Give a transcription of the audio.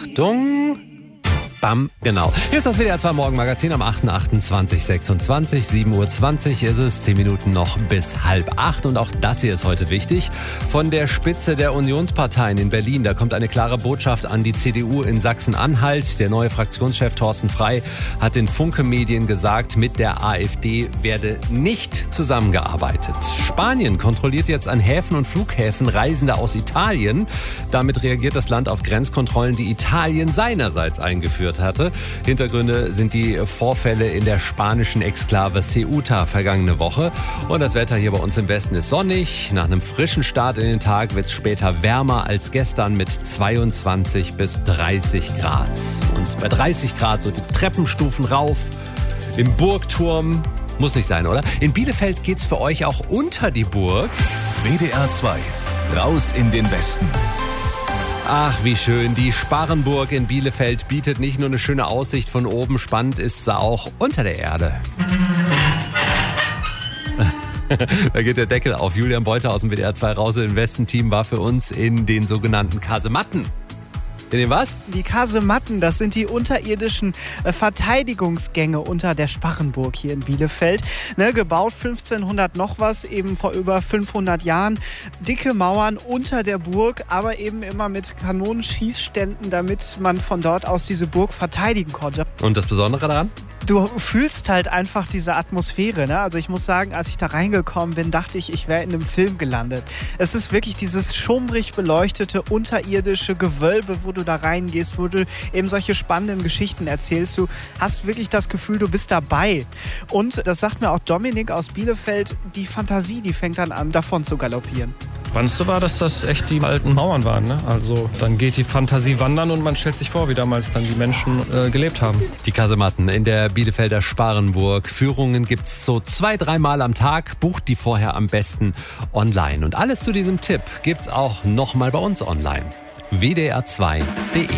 Achtung. Bam, genau. Hier ist das WDR 2 Morgenmagazin am 8.28.26, 7.20 Uhr ist es, 10 Minuten noch bis 7:30 und auch das hier ist heute wichtig. Von der Spitze der Unionsparteien in Berlin, da kommt eine klare Botschaft an die CDU in Sachsen-Anhalt. Der neue Fraktionschef Thorsten Frey hat den Funke-Medien gesagt, mit der AfD werde nicht zusammengearbeitet. Spanien kontrolliert jetzt an Häfen und Flughäfen Reisende aus Italien. Damit reagiert das Land auf Grenzkontrollen, die Italien seinerseits eingeführt hatte. Hintergründe sind die Vorfälle in der spanischen Exklave Ceuta vergangene Woche. Und das Wetter hier bei uns im Westen ist sonnig. Nach einem frischen Start in den Tag wird es später wärmer als gestern mit 22 bis 30 Grad. Und bei 30 Grad so die Treppenstufen rauf im Burgturm. Muss nicht sein, oder? In Bielefeld geht's für euch auch unter die Burg. WDR 2, raus in den Westen. Ach, wie schön. Die Sparrenburg in Bielefeld bietet nicht nur eine schöne Aussicht von oben, spannend ist sie auch unter der Erde. Da geht der Deckel auf. Julian Beuter aus dem WDR 2 raus in den Westen-Team war für uns in den sogenannten Kasematten. In den was? Die Kasematten, das sind die unterirdischen Verteidigungsgänge unter der Sparrenburg hier in Bielefeld. Gebaut 1500 noch was, eben vor über 500 Jahren. Dicke Mauern unter der Burg, aber eben immer mit Kanonenschießständen, damit man von dort aus diese Burg verteidigen konnte. Und das Besondere daran? Du fühlst halt einfach diese Atmosphäre. Ne? Also ich muss sagen, als ich da reingekommen bin, dachte ich wäre in einem Film gelandet. Es ist wirklich dieses schummrig beleuchtete, unterirdische Gewölbe, wo du da reingehst, wo du eben solche spannenden Geschichten erzählst. Du hast wirklich das Gefühl, du bist dabei. Und das sagt mir auch Dominik aus Bielefeld, die Fantasie, die fängt dann an, davon zu galoppieren. Spannendste war, dass das echt die alten Mauern waren. Ne? Also dann geht die Fantasie wandern und man stellt sich vor, wie damals dann die Menschen gelebt haben. Die Kasematten in der Bielefelder Sparrenburg. Führungen gibt's so 2-3 Mal am Tag. Bucht die vorher am besten online. Und alles zu diesem Tipp gibt's auch nochmal bei uns online. WDR2.de